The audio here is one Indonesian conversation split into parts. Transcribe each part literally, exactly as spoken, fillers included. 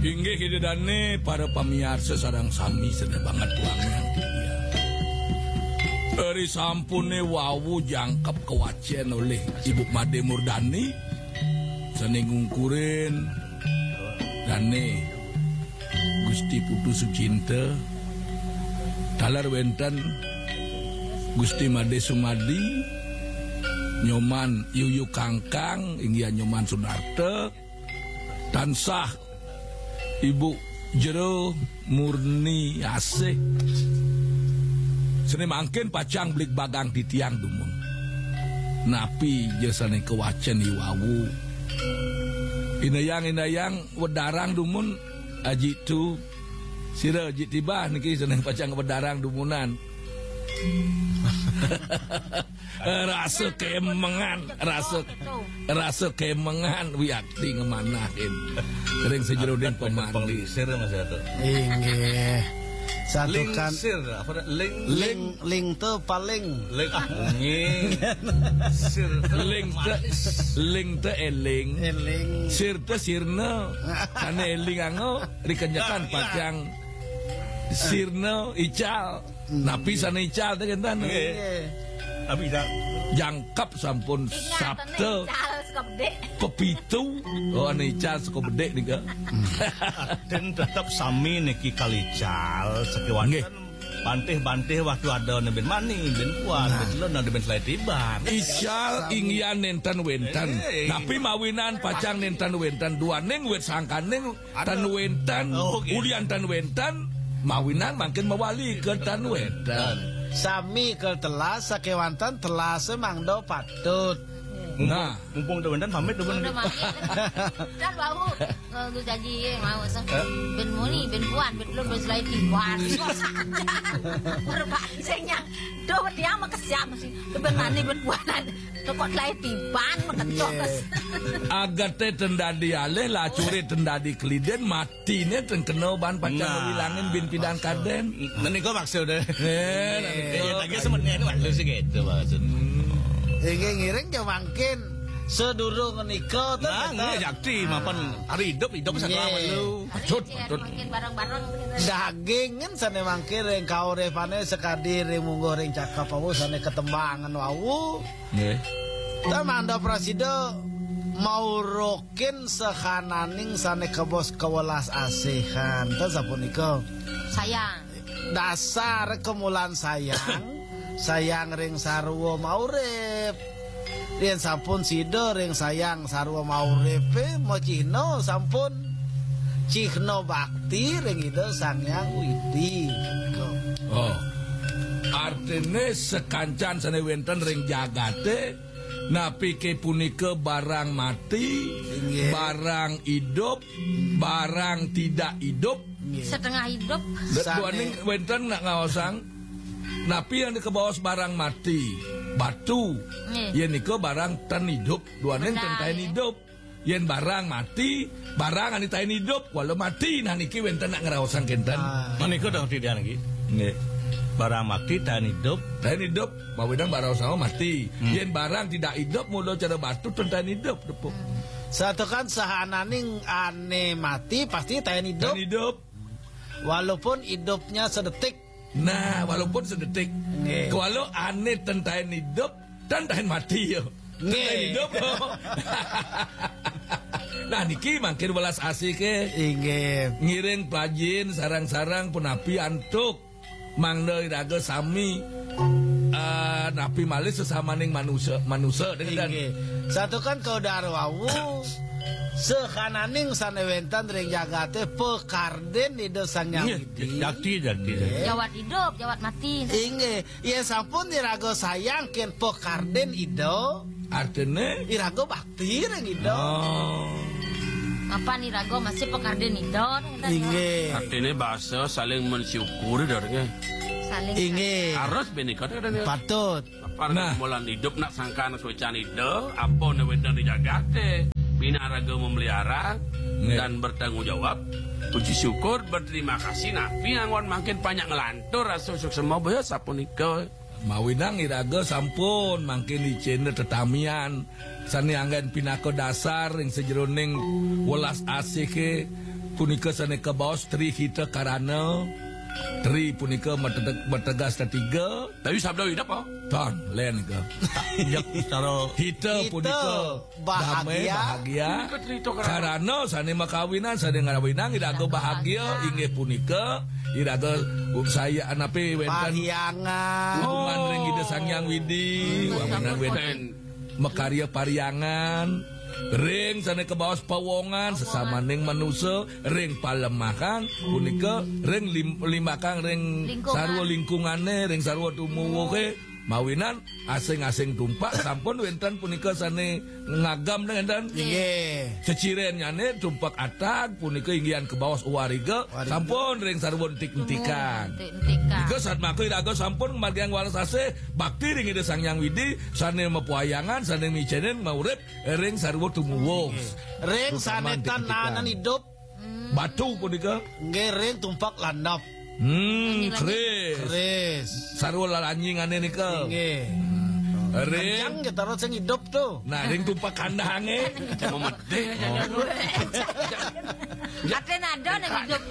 Inggih kitu dane para pamirsa sareng sami sedaya banget tuangan dia. Dari sampune wawu jangkep kewacen oleh Ibu Made Murdani sane ngungkurin dane Gusti Putu Sucinta talar wenten Gusti Made Sumadi Nyoman Yuyu Kangkang inggih Nyoman Sunarte tansah Ibu Jero Murni Asih seni mangkin pacang blik bagang di tiang dumun napi jasane kewacen iwawu inayang-inayang wedarang dumun aji tu sira aji tiba niki seneng pacang wedarang dumunan rasa kemengan rasa rasa kemengan wiakti ngemanahin sering sejerodin pemandi sir Mas Dato inggih satukan sir apa ling ling ling tuh paling ling ah nggih sir ling te ling te eling eling sir te sirna kana eling ango dikenyakan pacang sirna ical napi sana ical teh kentan tapi tak jangkap sampun sabte pepitu oh ane ical suka bedek nih dan tetap sami niki kalical sekewan bantih-bantih waktu ada ben mani ben kuat betul ada ben selai tiban ical ingyan nenten wentan tapi mawinan pacang nenten wentan dua neng wet sangkaneng tan wentan ulian tan wentan mawinan makin mawali ke tan wentan sami ke telas sakewantan telas mangdo patut nah mumpung dewentan pamit dewen kan bau gue janji mau sang ben muni ben puan ben lu ben selai tiban berbahasanya do dia mah kesiam sih ben mani ben puanan kok selai tiban meketok agar teh tendadi aleh lah curi tendadi keliden matine ten kena ban pacang bilangin bin pidan kaden menika maksudnya eh lagi semennya itu maksud sih gitu maksud inggih ngiring ya mangkin sedurung nikah tuh nah nggak jakti mapan hari hidup hidup setelah lu cut cut mungkin barang-barang daging kan sana mangkin reng kau revane sekadi reng munggo reng cakap awu sana ketembangan wawu nggih tamanda prasido mau rokin sekananing sana kebos kewelas asihan tuh sapunika sayang dasar kemulan sayang sayang ring sarwa maurip yen sampun sida ring sayang sarwa mauripe mocino sampun cihno bakti ring ida sangyang widi oh artine sekancan sane wenten ring jagate napi ke punika barang mati barang hidup barang tidak hidup setengah hidup duaning wenten nak ngawasang napi yang dikebawas barang mati batu yen niko barang tan hidup duaning tan tain hidup yen barang mati barang anu tain hidup walau mati nah niki wenten nak ngaraosan kenten menika dah tidak lagi nggih barang mati tain hidup tain hidup mawedang barang sama mati yen barang tidak hidup mulo cara batu tan tain hidup depuk satu kan sahananing ane mati pasti tain hidup tain hidup walaupun hidupnya sedetik. Nah, walaupun sedetik, kalau aneh tentain hidup, tentain mati yo. Tentain hidup yo. Nah, niki mangkir welas asik ke. Inggih. Ngiring plajin sarang-sarang punapi antuk. Mangda iraga sami uh, napi malih sesamaning manusia manusia dengan satu kan kau darwawu sekananing sanewentan ring jagate pekarden di dosanya jakti jakti jawat hidup jawat mati inge ya sampun irago sayang ken pekarden ido artinya irago bakti ring ido oh. apa nih rago masih pekarden ido inge artinya bahasa saling mensyukuri darnya saling inge harus benikah darnya patut nah mulan hidup nak sangkan suican ido apa newendan dijagate bina raga memelihara Nih. dan bertanggung jawab puji syukur berterima kasih napi angwan makin banyak ngelantur rasa sukses semua bahaya sapunika mawinang iraga sampun makin dicene tetamian sani anggan pinako dasar yang sejeroning welas asih ke punika saneka baos tri hita karana tri punika bertegas ketiga tapi sabda hidup apa tan lain ke Jak secara hita punika damai bahagia karana sane makawinan sane ngarawinan iraga bahagia inggih punika iraga saya anape wenten pariangan hubungan ring ide Sangyang Widi waminan wenten makarya pariangan ring sana ke bawah pawongan sesama ning manusia ring palemakan punika ring lim, limakan ring Lingkungan. sarwa lingkungane ring sarwa tumuwuhe mawinan asing-asing tumpak sampun wenten punika sane ngagam dengan nggih ceciren nyane tumpak atak punika inggian ke bawah wariga sampun ring sarwa entik-entikan Entikan. Ika saat maka iraga sampun kemargian waras ase bakti ring ide Sangyang Widi sane mepuayangan sane micenen maurip ring sarwa tumuwuh ring sanetan nanan hidup batu punika nggih ring tumpak landap hmm kris kris sarwa lalanjingane nika nggih ring yang kita terus sing hidup tuh nah ring tumpak kandange memedeh aja Ate nado nek hidup.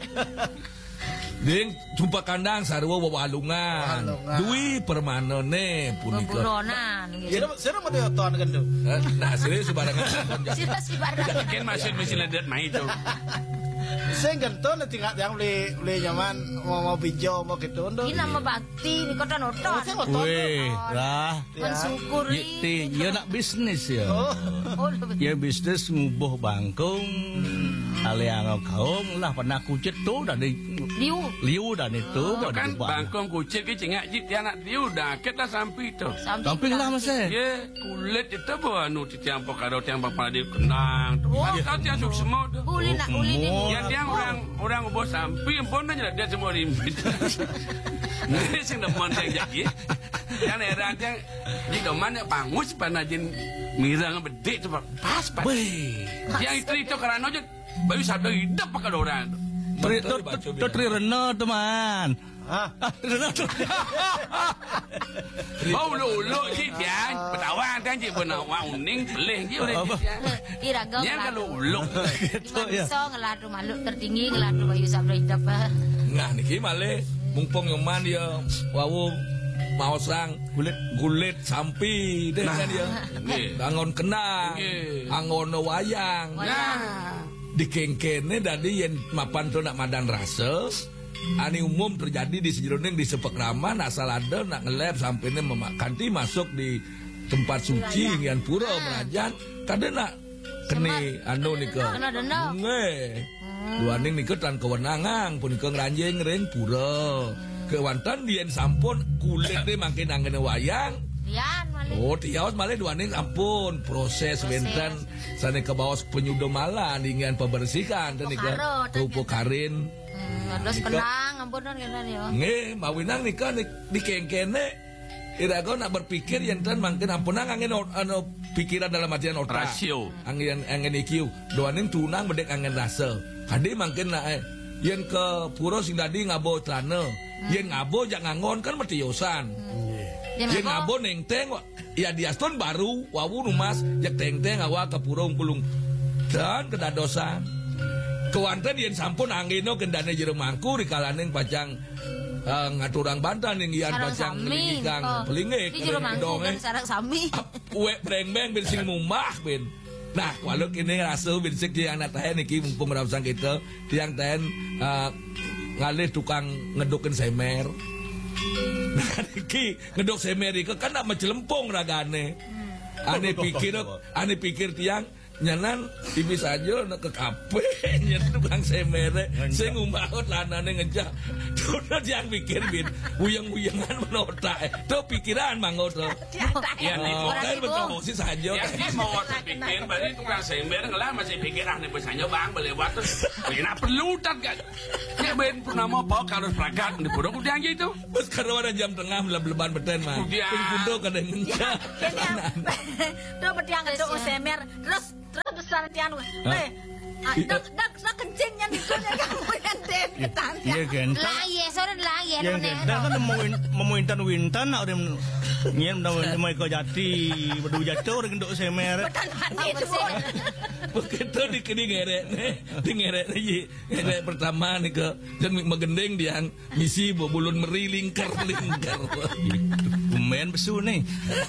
ring tumpak kandang sarwa wawalungan Wawalungan. dui permanone punika Beburonan ya gitu. sira mau dioton kan tuh nah serius sebarangan Sila si barang. kan masih mesin ledet mah itu sing genton tinggal yang beli beli nyaman mau mau bijo mau gitu ndo Ini nama bakti ni kota noton. sing oton weh lah Mensyukuri. Ti ya nak bisnis ya. Oh, lebih. Ya bisnis ngubuh bangkung. Aliang kaum lah pernah kucit tuh dari Liu. liu dan itu Tuh kan bangkong kucit ke cengak jit dia anak dia udah ket lah sampai itu Samping lah mas eh. ye kulit itu bawa anu ti tiang pakaro tiang bapak dia kenang tuh kau tiang suk semua tuh Uli nak uli ni. ya tiang orang orang ubah sampai pun aja dia semua rimbit ini sing demen yang jadi yang era tiang di doman ya pangus panajin mirang bedek tuh pas pas yang istri itu karena aja bayu sabda hidup pakai orang Tri tu tu tri rena teman. Hah? Bau lu sih tiang petawan tiang je benawa uning pelih je oleh tiang. Iraga. Yang kalau ulu. Bisa ngeladu makhluk tertinggi ngeladu bayu sabda hidup. nah niki male mumpung nyoman dia wawu mau sang kulit kulit sampi deh kan dia angon kenang angon wayang Nah, dikengkene dadi yen mapan to nak madan rasa ani umum terjadi di sejeroning di sepekraman asal ada nak ngelep sampene memakanti masuk di tempat suci ngian pura merajan kada nak kene anu nika Kena denda. nggih duaning nika tan kewenangan punika ngranjing ring pura kewantan dien sampun kulit de makin angene wayang Lian malih. oh tiaos malih duaning ampun proses wenten sane ke bawah penyudomalan ingin pembersihan dan nika Pokaro, rupo karin Hmm, terus kenang ampunan kena ya. nge mawinang nika di kengkene irago nak berpikir yen tan mangkin ampunang angin anu pikiran dalam artian otak rasio. angin angin ikiu duaning tunang bedek angin rasa kadi mangkin nak eh, yen ke pura sing dadi ngabo celana yen ngabo jak ngangon kan metiosan Dia yen ngabo. ngabo nengteng wa- ya diaston baru wawu numas jak tengteng awa ke pura ungkulung dan kedadosan kewanten yen sampun anggeno kendane jero mangku rikalaning pacang uh, ngaturang bantan yang ian Sarang pacang sami. ngelingikang Oh. pelingik Di jero mangku dong kan eh sarang sami. uwe breng-breng ben sing mumah ben nah walau kini rasa ben sik tiang anak tahen iki mumpung merapsang kita tiang tahen uh, ngalih tukang ngedukin semer nah iki ngeduk semer iki kan nak mecelempung ragane ane pikir ane pikir tiang nyanan tipis aja nak ke kafe nyen tukang semere sing ngumbahut lanane ngejak tuh yang pikir bin buyang-buyangan menota tuh pikiran manggo tuh Ya itu. kan betul sih saja Ya dia mau pikir berarti tukang sember ngelah masih pikir ah nih biasanya bang belewat terus. Kena perlu tak kan? Ya ben purnama apa kalau pragat di pura udah aja itu. Bos karo ada jam tengah leban beten mah Udah. ping kudo kada ngencak Terus betiang itu semer terus terus besar tiang eh dak dak dak kencingnya di sana kamu yang den ketan Iya kan. Lah iya sore lah iya Yang none. kan kan mau mau wintan wintan nak orang Nyen namanya mereka jati, berdua jatuh orang gendok semer. Begitu di kini ngeret nih, di ngeret nih, ngeret pertama nih ke dan megendeng diang misi bobulun meri lingkar lingkar. Pemain besu nih.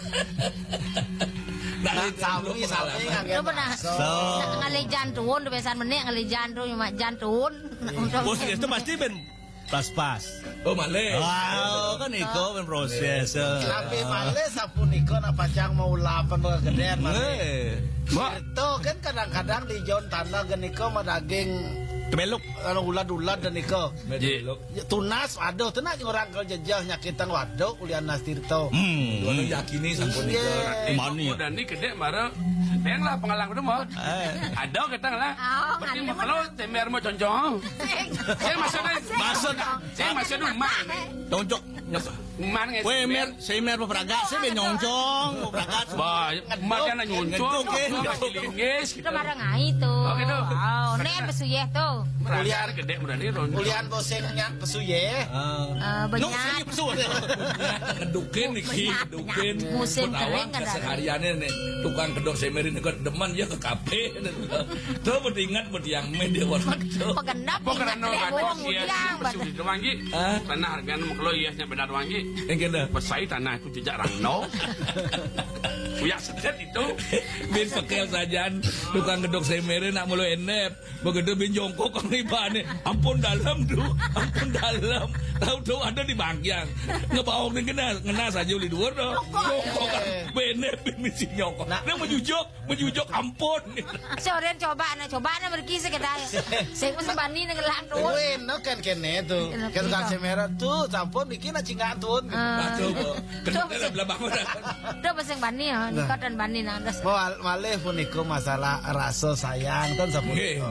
Nah, sapi sapi Lu pernah ngali jantun, tu besan menit ngali jantun, cuma jantun. Bos itu pasti ben pas-pas. Oh male. Wow, kan iko ben proses. Tapi male sapunika na pacang mau lapan ke gedean male. Itu kan kadang-kadang di jalan tanah geniko mah daging Tebeluk. Anu ulat-ulat dan niko. Medilok. Tunas aduh tenang orang kalau jejah nyakitan waduh ulian Nastirto. Hmm. Dua yakini sampun niko. Mani. Dan ni kedek mara. Yang lah pengalang itu mau. Ada kita lah. Berarti kalau temer mau concong. Saya masuk deh. Masuk. Saya masuk dulu man. Concok. Man nggak? Weh mer, saya mer beragak, saya ben nyoncong, beragak. Wah, makanya nyoncong. Kita marah ngai tu. Oh gitu. Oh, nen besuyeh tu. Kuliah kedek berani ron. Ulian bosengnya pesuye. Banyak. No, saya pesu. Ngedukin niki, ngedukin. Musim kering kan. Sehariannya nih tukang kedok semerin nih demen ya ke kafe. Tuh beringat berdiang media waktu. Pegendap. Pokoknya no Pegendap. ada Wong sia udiang. besu di wangi. Tanah harga mau iasnya benar wangi. Yang kena. Pesai tanah itu jejak rangno. Uyak sedet itu. Bin pekel sajan tukang kedok semerin nak mulu enep. Begitu bin jongkok kang ribane. Ampun dalam tu, ampun dalam. Tahu-tahu ada di bangkyang. Ngebawang ni kena, ngena saja uli dua dah. Jongkok kan. Benep bin misi nyongkok. Dia menjujok, menjujok ampun. Sore coba na, coba na berkisah kita. Saya pun sebani dengan lang tu. Win, no kan kene tu. Kan tukang semera tu, sampun bikin na cingatun. Betul kok. Kena belabang dah. Tu pasang bani ha, nikah dan bani na. Mal malih puniko masalah rasa sayang kan sapuniko.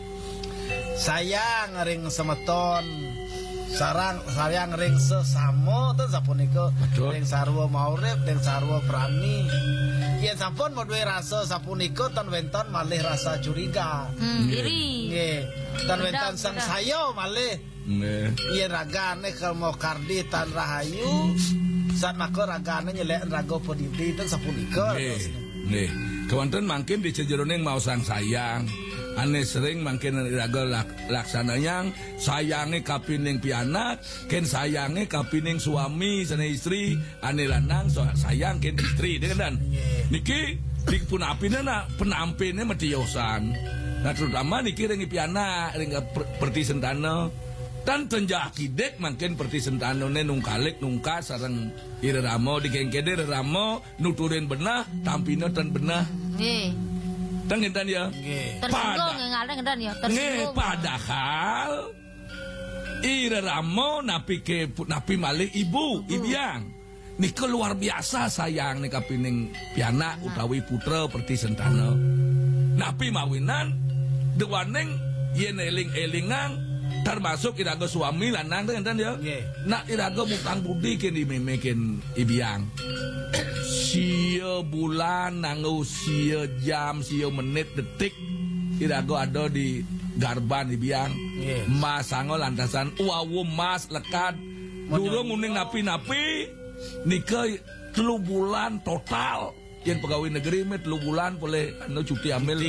Sayang ring semeton. Sarang sayang ring sesamo ten sapuniko. Ring sarwa maurip, ring sarwa prani. Yen sampun mau duwe rasa sapuniko ten wenton malih rasa curiga. Hmm, iri. Nggih. Ten wenton sang sayo malih. Nggih. Yen ragane kalau mau kardi tan rahayu. Saat maka ragane nyelek raga podidi ten sapuniko. Nggih. Nggih. Kewanten mangkin di cejeroning mau sang sayang. Ane sering mangkin raga lak, laksananya sayange kapining pianak, ken sayange kapining suami sana istri, ane lanang so, sayang ken istri dengan niki di pun apine na penampine mediosan. Nah terutama niki ringi pianak ring perti sentano tan tenjaki dek mangkin perti sentano ne nungkalik nungka sareng ireramo dikengkede ramo nuturin benah tampina tan benah. Nggih. Tengintan ya. Tersinggung ngaleng dan ya tersinggung. Padahal ira ramo napi ke napi malih ibu ibiang. Nika luar biasa sayang nika pining pianak utawi putra perti sentana. Napi mawinan dewaning yen eling-elingang termasuk iraga suami lanang tengintan ya. Nak iraga mutang budi ken dimemekin ibiang. Sia bulan nanggo sia jam sia menit detik irago ada di garban di biang yes. Mas sango lantasan uawu mas lekat durung uning napi-napi nika telu bulan total yen pegawai negeri met telu bulan boleh anu cuti ambil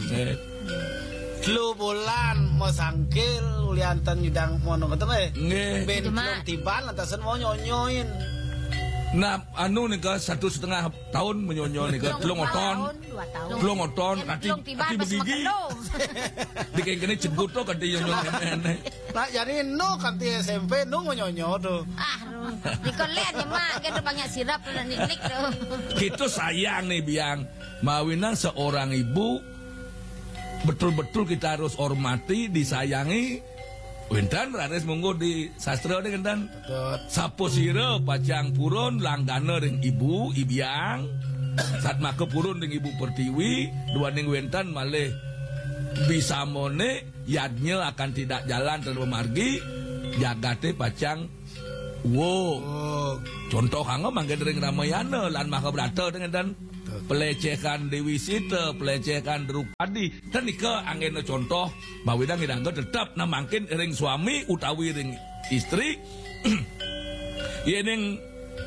telu bulan mau sangkil uliantan nyudang mono ketemu nggih ben tiban lantasan mau nyonyoin. Nah, anu nika satu setengah tahun menyonyo nika telung oton, telung oton, kati kati begigi, dikeng kene cebut tuh kati nyonyo kene. Nah, jadi no kati S M P no menyonyo tuh. Ah, dikolet ya mak, kita banyak sirap dan niknik tuh. Kita sayang nih biang, mawinan seorang ibu betul-betul kita harus hormati, disayangi. Wintan ranes monggo di sastra dengan dan sapo sira pacang purun langgana ring ibu ibiang saat maka purun ring ibu pertiwi dua ning wintan malih bisa mone yadnya akan tidak jalan terlalu margi jagate pacang wo oh. Contoh kanggo mangke ring Ramayana lan maka brata dengan dan pelecehan Dewi Sita, pelecehan Drupadi. Dan nika angin contoh bawidang idangga tetap na mangkin ring suami utawi ring istri. Yening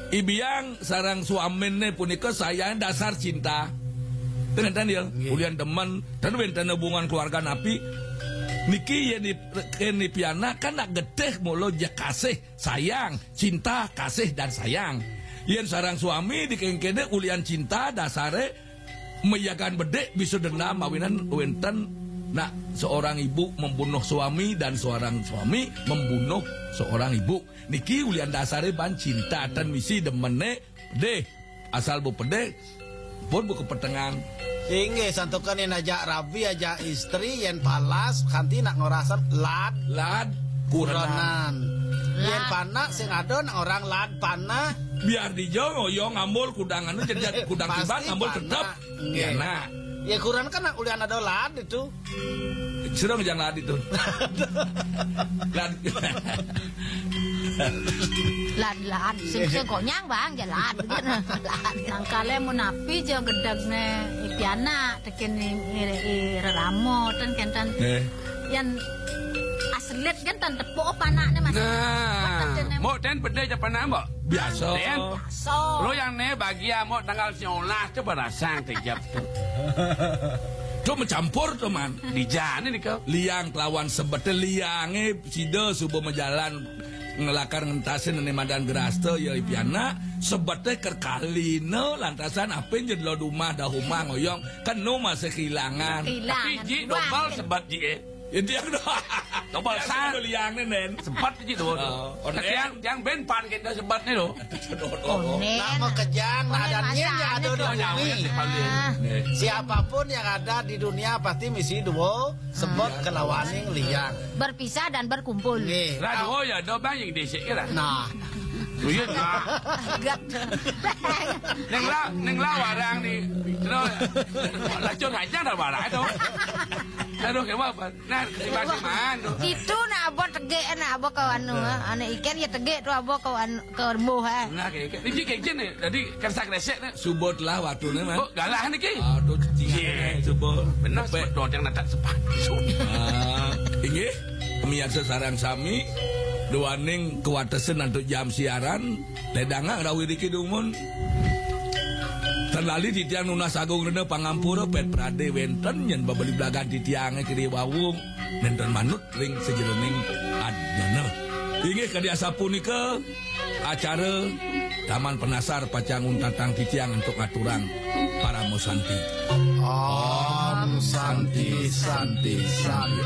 Ibiang sarang suamine punika sayang dasar cinta. Dengan Daniel, ulian demen dan wenten hubungan keluarga napi. Niki yang di keni piana kan nak gedeh mulu ja kasih, sayang, cinta, kasih dan sayang. Yen sarang suami dikengkene ulian cinta dasare meyakan bedek bisa dendam mawinan wenten nak seorang ibu membunuh suami dan seorang suami membunuh seorang ibu. Niki ulian dasare ban cinta dan misi demene deh asal bu pede pun buku pertengahan. Inge santukan yang ajak rabi ajak istri yang palas kanti nak ngorasan lad lad kuronan. Yang panak sing adon orang lad panah. Biar dijong oyong ngambul kudangan itu jadi kudang tiba ngambul tetap. Enak. Ya kuran kan ulian ada lad itu. Serang jangan lad itu. Lad. Lad lad sing sing konyang bang ya lad lad Nangkale munapi jo gedagne ipiana teken i reramo ten kentan yan aslet kan tan tepuk panakne mas. Nah, mau dan beda je panak mbak. Biasa. So Lo yang ne bagia mau tanggal siolah coba rasang tejap tu. Tuh mencampur tuh man. Di jani ni kau. Liang kelawan sebete liange sida subuh menjalan ngelakar ngentasin nene madan geraste ya ipiana sebete kerkalino lantasan apa yang jadi lo rumah dah rumah ngoyong kan no masih kehilangan. Tapi ji dobal sebat ji eh. Ya dia doa. Dobal sang. Liang nen. Sebat ji tu. Yang yang ben pan kita sebat ni tu. Nak mau kejang, nak ada niat ya ada bumi. Siapapun yang ada di dunia pasti misi dua sebut kelawaning liang. berpisah dan berkumpul. Radio ya do bang yang disik kira. Nah. Uyun ah. Neng la neng la warang ni. Terus lacur aja dah warang itu. Aduh kayak apa? Nah, kesiman tu. Itu nak abot tegek nak abot kawan nu. Anak ikan ya tegek tu abot kawan ke rembuh ha. Nah, kayak ni kayak gini. Jadi kersak resek ni. Subot lah waktu ni man. Oh, galah ni ki. Aduh jingan subot. Benar sebut yang nak sepat. Ah, inggih pemirsa sarang sami duaning kuwatesan untuk jam siaran ledanga rawi diki dumun terlali di tiang nunas agung rene pangampura pet prade wenten yen babeli blagan di tiange kiri wawung nenten manut ring sejeroning adjana inggih kadiasa punika acara Taman Penasar Pacangun Tatang Titiang untuk aturang para musanti. Om Santi Santi Santi.